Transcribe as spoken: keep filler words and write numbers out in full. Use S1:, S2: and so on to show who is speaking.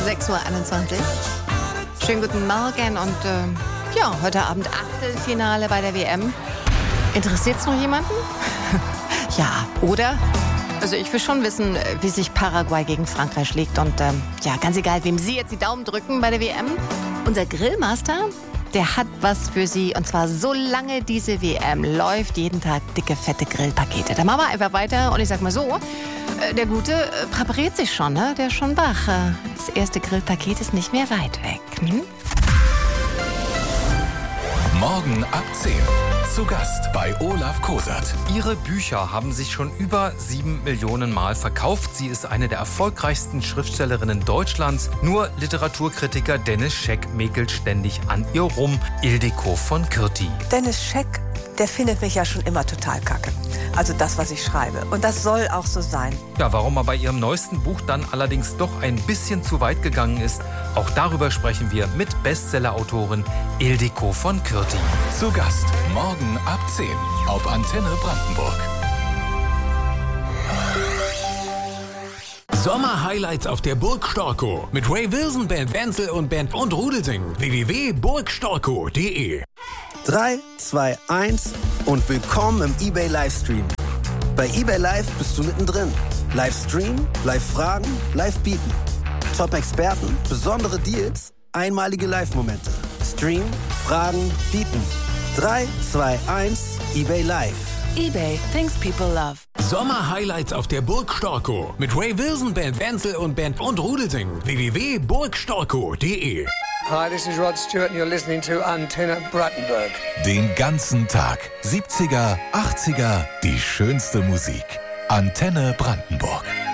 S1: sechs Uhr einundzwanzig. Schönen guten Morgen und äh, ja, heute Abend Achtelfinale bei der W M. Interessiert's noch jemanden? Ja, oder? Also ich will schon wissen, wie sich Paraguay gegen Frankreich schlägt und ähm, ja, ganz egal, wem Sie jetzt die Daumen drücken bei der W M. Unser Grillmaster, der hat was für Sie und zwar solange diese W M läuft, jeden Tag dicke, fette Grillpakete. Da machen wir einfach weiter und ich sag mal so, äh, der Gute äh, präpariert sich schon, ne? Der ist schon wach. Äh, das erste Grillpaket ist nicht mehr weit weg. Hm?
S2: Morgen ab zehn. Zu Gast bei Olaf Kosert.
S3: Ihre Bücher haben sich schon über sieben Millionen Mal verkauft. Sie ist eine der erfolgreichsten Schriftstellerinnen Deutschlands. Nur Literaturkritiker Dennis Scheck mäkelt ständig an ihr rum. Ildiko von Kürti.
S4: Dennis Scheck, der findet mich ja schon immer total kacke. Also das, was ich schreibe. Und das soll auch so sein.
S3: Ja, warum er bei ihrem neuesten Buch dann allerdings doch ein bisschen zu weit gegangen ist, auch darüber sprechen wir mit Bestsellerautorin Ildiko von Kürti.
S2: Zu Gast morgen ab zehn auf Antenne Brandenburg.
S5: Sommer-Highlights auf der Burg Storkow mit Ray Wilson, Band Wenzel und Band und Rudelsing. w w w punkt burg storkow punkt de
S6: drei, zwei, eins und willkommen im eBay Livestream. Bei eBay Live bist du mittendrin. Livestream, Live-Fragen, Live-Bieten. Top-Experten, besondere Deals, einmalige Live-Momente. Stream, Fragen, Bieten. drei, zwei, eins, eBay Live.
S7: eBay, things people love.
S5: Sommer-Highlights auf der Burg Storkow mit Ray Wilson, Band Wenzel und Band und Rudelsing. w w w punkt burg storkow punkt de
S8: Hi, this is Rod Stewart and you're listening to Antenne Brandenburg.
S2: Den ganzen Tag. siebziger, achtziger, die schönste Musik. Antenne Brandenburg.